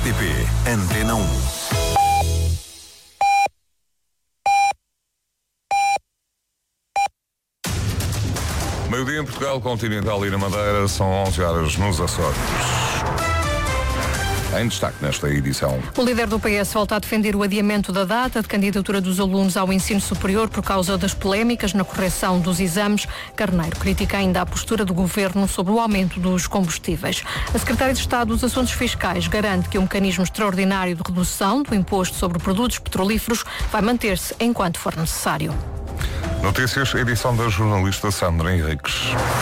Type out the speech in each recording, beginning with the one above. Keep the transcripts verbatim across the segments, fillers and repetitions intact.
T P Antena um. Meio-dia em Portugal Continental e na Madeira, são onze horas nos Açores. Em destaque nesta edição. O líder do P S volta a defender o adiamento da data de candidatura dos alunos ao ensino superior por causa das polémicas na correção dos exames. Carneiro critica ainda a postura do governo sobre o aumento dos combustíveis. A secretária de Estado dos Assuntos Fiscais garante que o mecanismo extraordinário de redução do imposto sobre produtos petrolíferos vai manter-se enquanto for necessário. Notícias, edição da jornalista Sandra Henriques.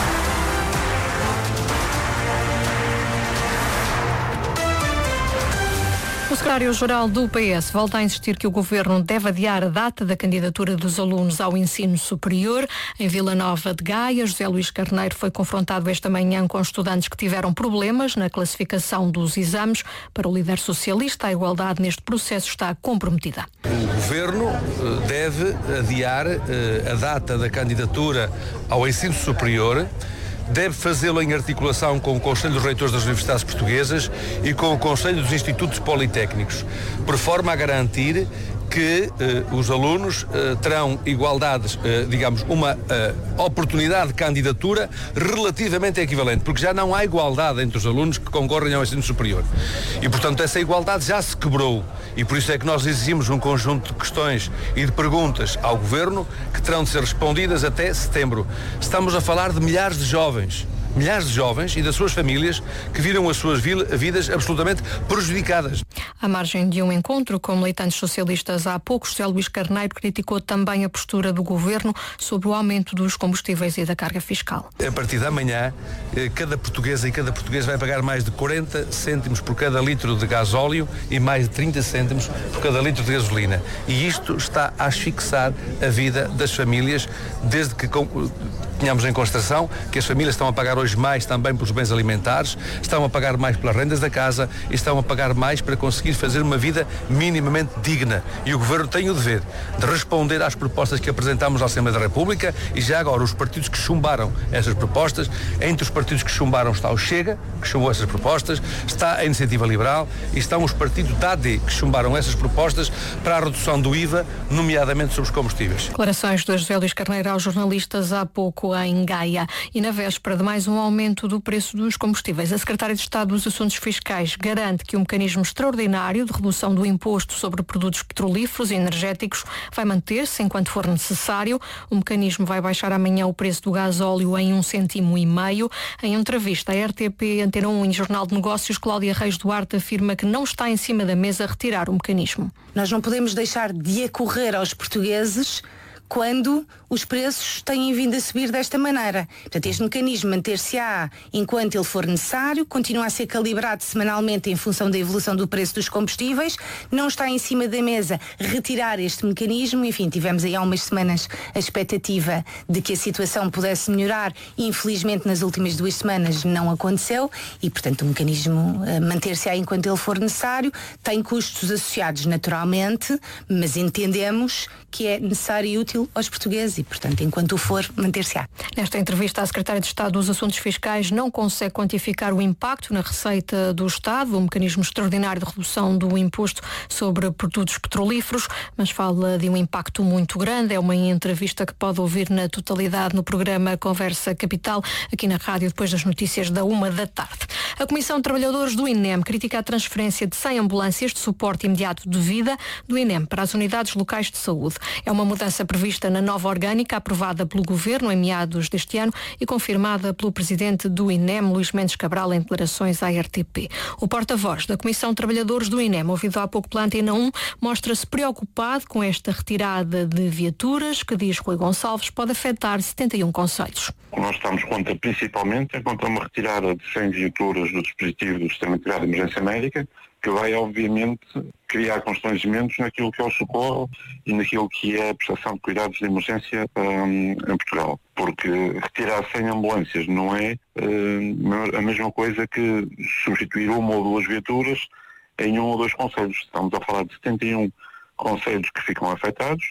O secretário-geral do P S volta a insistir que o governo deve adiar a data da candidatura dos alunos ao ensino superior. Em Vila Nova de Gaia, José Luís Carneiro foi confrontado esta manhã com estudantes que tiveram problemas na classificação dos exames. Para o líder socialista, a igualdade neste processo está comprometida. O governo deve adiar a data da candidatura ao ensino superior. Deve fazê-lo em articulação com o Conselho dos Reitores das Universidades Portuguesas e com o Conselho dos Institutos Politécnicos, por forma a garantir que eh, os alunos eh, terão igualdades, eh, digamos, uma eh, oportunidade de candidatura relativamente equivalente, porque já não há igualdade entre os alunos que concorrem ao ensino superior. E, portanto, essa igualdade já se quebrou. E por isso é que nós exigimos um conjunto de questões e de perguntas ao Governo que terão de ser respondidas até setembro. Estamos a falar de milhares de jovens. Milhares de jovens e das suas famílias que viram as suas vidas absolutamente prejudicadas. À margem de um encontro com militantes socialistas há pouco, José Luís Carneiro criticou também a postura do governo sobre o aumento dos combustíveis e da carga fiscal. A partir da manhã, cada portuguesa e cada português vai pagar mais de quarenta cêntimos por cada litro de gasóleo e mais de trinta cêntimos por cada litro de gasolina. E isto está a asfixiar a vida das famílias, desde que tenhamos em consideração que as famílias estão a pagar hoje mais também pelos bens alimentares, estão a pagar mais pelas rendas da casa e estão a pagar mais para conseguir fazer uma vida minimamente digna. E o Governo tem o dever de responder às propostas que apresentámos à Assembleia da República e já agora os partidos que chumbaram essas propostas. Entre os partidos que chumbaram está o Chega, que chumbou essas propostas, está a Iniciativa Liberal e estão os partidos da A D, que chumbaram essas propostas para a redução do I V A, nomeadamente sobre os combustíveis. Declarações de José Luís Carneiro aos jornalistas há pouco em Gaia. E na véspera de mais um aumento do preço dos combustíveis, a secretária de Estado dos Assuntos Fiscais garante que o mecanismo extraordinário de redução do imposto sobre produtos petrolíferos e energéticos vai manter-se enquanto for necessário. O mecanismo vai baixar amanhã o preço do gasóleo em um cêntimo e meio. Em entrevista à R T P, Antena um e Jornal de Negócios, Cláudia Reis Duarte afirma que não está em cima da mesa retirar o mecanismo. Nós não podemos deixar de acorrer aos portugueses quando os preços têm vindo a subir desta maneira. Portanto, este mecanismo manter-se-á enquanto ele for necessário, continua a ser calibrado semanalmente em função da evolução do preço dos combustíveis, não está em cima da mesa retirar este mecanismo. Enfim, tivemos aí há umas semanas a expectativa de que a situação pudesse melhorar. Infelizmente, nas últimas duas semanas não aconteceu e, portanto, o mecanismo uh, manter-se-á enquanto ele for necessário, tem custos associados naturalmente, mas entendemos que é necessário e útil aos portugueses e, portanto, enquanto o for, manter-se-á. Nesta entrevista, a secretária de Estado dos Assuntos Fiscais não consegue quantificar o impacto na receita do Estado, o mecanismo extraordinário de redução do imposto sobre produtos petrolíferos, mas fala de um impacto muito grande. É uma entrevista que pode ouvir na totalidade no programa Conversa Capital, aqui na rádio, depois das notícias da uma da tarde. A Comissão de Trabalhadores do INEM critica a transferência de cem ambulâncias de suporte imediato de vida do INEM para as unidades locais de saúde. É uma mudança prevista na nova orgânica aprovada pelo Governo em meados deste ano e confirmada pelo presidente do INEM, Luís Mendes Cabral, em declarações à R T P. O porta-voz da Comissão de Trabalhadores do INEM, ouvido há pouco pela Antena um, mostra-se preocupado com esta retirada de viaturas que, diz Rui Gonçalves, pode afetar setenta e um concelhos. Nós estamos contra, principalmente, é contra uma retirada de cem viaturas do dispositivo do Sistema Integrado de Emergência Médica, que vai, obviamente, criar constrangimentos naquilo que é o socorro e naquilo que é a prestação de cuidados de emergência um, em Portugal. Porque retirar cem ambulâncias não é uh, a mesma coisa que substituir uma ou duas viaturas em um ou dois concelhos. Estamos a falar de setenta e um concelhos que ficam afetados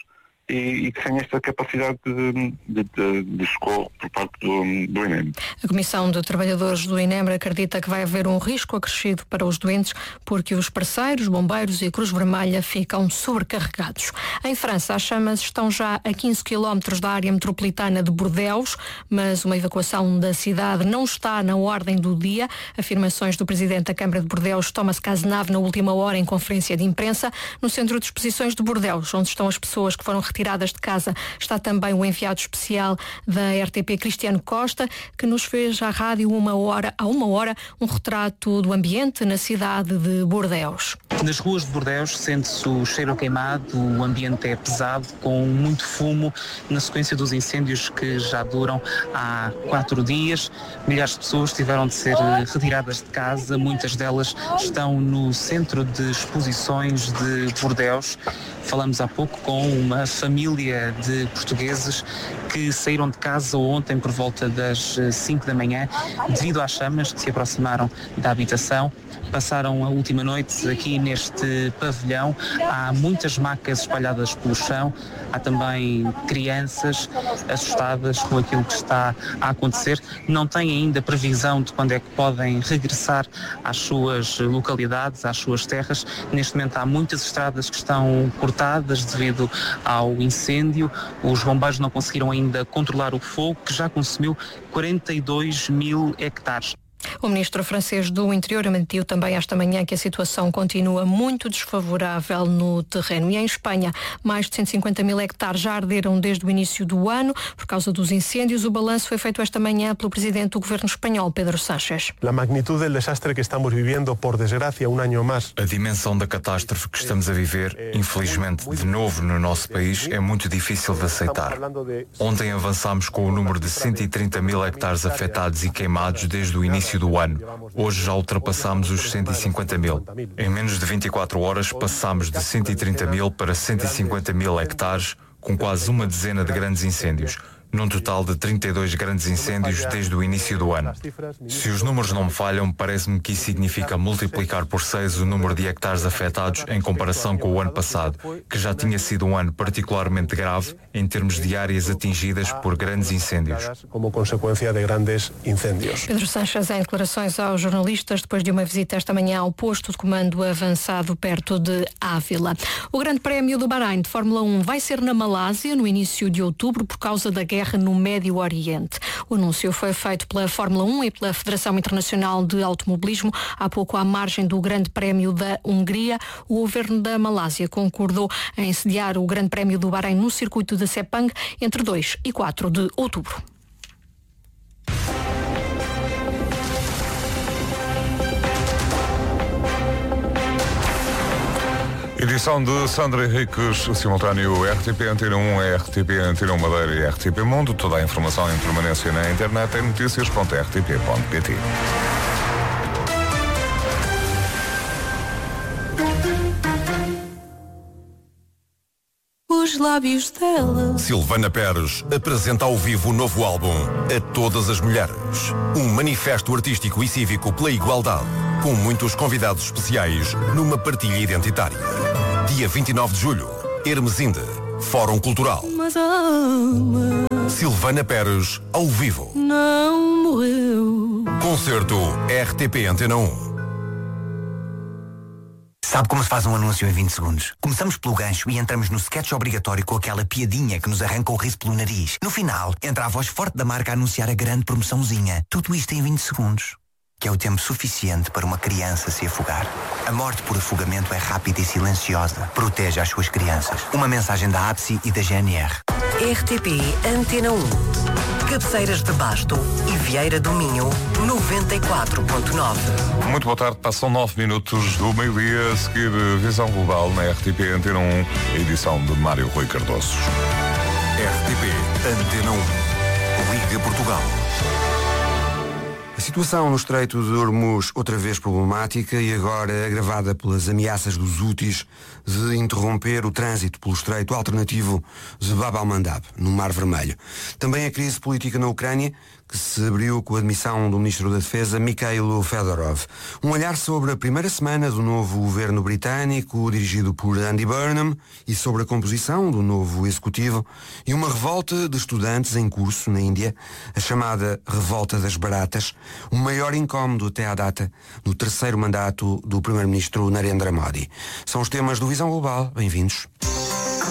e, e sem esta capacidade de, de, de, de socorro por parte do, do INEM. A Comissão de Trabalhadores do INEM acredita que vai haver um risco acrescido para os doentes porque os parceiros, bombeiros e Cruz Vermelha ficam sobrecarregados. Em França, as chamas estão já a quinze quilómetros da área metropolitana de Bordeaux, mas uma evacuação da cidade não está na ordem do dia. Afirmações do presidente da Câmara de Bordeaux, Thomas Cazenave, na última hora em conferência de imprensa. No centro de exposições de Bordeaux, onde estão as pessoas que foram retiradas de casa, está também o enviado especial da R T P, Cristiano Costa, que nos fez à rádio uma hora, há uma hora um retrato do ambiente na cidade de Bordeaux. Nas ruas de Bordeaux sente-se o cheiro queimado, o ambiente é pesado, com muito fumo, na sequência dos incêndios que já duram há quatro dias. Milhares de pessoas tiveram de ser retiradas de casa, muitas delas estão no centro de exposições de Bordeaux. Falamos há pouco com uma família de portugueses que saíram de casa ontem por volta das cinco da manhã devido às chamas que se aproximaram da habitação. Passaram a última noite aqui neste pavilhão. Há muitas macas espalhadas pelo chão. Há também crianças assustadas com aquilo que está a acontecer. Não têm ainda previsão de quando é que podem regressar às suas localidades, às suas terras. Neste momento há muitas estradas que estão cortadas devido ao incêndio. Os bombeiros não conseguiram ainda controlar o fogo, que já consumiu quarenta e dois mil hectares. O ministro francês do Interior admitiu também esta manhã que a situação continua muito desfavorável no terreno. E em Espanha, mais de cento e cinquenta mil hectares já arderam desde o início do ano por causa dos incêndios. O balanço foi feito esta manhã pelo presidente do governo espanhol, Pedro Sánchez. A magnitude do desastre que estamos vivendo, por desgracia, um ano mais. A dimensão da catástrofe que estamos a viver, infelizmente, de novo no nosso país, é muito difícil de aceitar. Ontem avançámos com o número de cento e trinta mil hectares afetados e queimados desde o início do ano. Hoje já ultrapassámos os cento e cinquenta mil. Em menos de vinte e quatro horas passámos de cento e trinta mil para cento e cinquenta mil hectares, com quase uma dezena de grandes incêndios, num total de trinta e dois grandes incêndios desde o início do ano. Se os números não me falham, parece-me que isso significa multiplicar por seis o número de hectares afetados em comparação com o ano passado, que já tinha sido um ano particularmente grave em termos de áreas atingidas por grandes incêndios. Como consequência de grandes incêndios. Pedro Sánchez em declarações aos jornalistas depois de uma visita esta manhã ao posto de comando avançado perto de Ávila. O Grande Prémio do Bahrein de Fórmula um vai ser na Malásia no início de outubro por causa da guerra no Médio Oriente. O anúncio foi feito pela Fórmula um e pela Federação Internacional de Automobilismo há pouco à margem do Grande Prémio da Hungria. O governo da Malásia concordou em sediar o Grande Prémio do Bahrein no circuito de Sepang entre dois e quatro de outubro. Edição de Sandra Henriques, simultâneo R T P Antena um, R T P Antena um Madeira e R T P Mundo. Toda a informação em permanência na internet em notícias ponto r t p ponto p t. Os lábios dela. Silvana Pérez apresenta ao vivo o novo álbum A Todas as Mulheres. Um manifesto artístico e cívico pela igualdade, com muitos convidados especiais numa partilha identitária. Dia vinte e nove de julho, Hermesinde, Fórum Cultural. Mas a alma Silvana Pérez, ao vivo. não morreu. Concerto R T P Antena um. Sabe como se faz um anúncio em vinte segundos? Começamos pelo gancho e entramos no sketch obrigatório com aquela piadinha que nos arranca o riso pelo nariz. No final, entra a voz forte da marca a anunciar a grande promoçãozinha. Tudo isto em vinte segundos. Que é o tempo suficiente para uma criança se afogar. A morte por afogamento é rápida e silenciosa. Proteja as suas crianças. Uma mensagem da A B S I e da G N R. R T P Antena um. Cabeceiras de Basto e Vieira do Minho, noventa e quatro ponto nove. Muito boa tarde, passam nove minutos do meio-dia, a seguir Visão Global na R T P Antena um, edição de Mário Rui Cardoso. R T P Antena um. Liga Portugal. A situação no Estreito de Hormuz outra vez problemática e agora agravada pelas ameaças dos Houthis de interromper o trânsito pelo Estreito alternativo de Bab al-Mandab, no Mar Vermelho. Também a crise política na Ucrânia, que se abriu com a admissão do Ministro da Defesa, Mikhailo Fedorov. Um olhar sobre a primeira semana do novo governo britânico, dirigido por Andy Burnham, e sobre a composição do novo executivo, e uma revolta de estudantes em curso na Índia, a chamada Revolta das Baratas, o maior incómodo até à data do terceiro mandato do Primeiro-Ministro Narendra Modi. São os temas do Visão Global. Bem-vindos.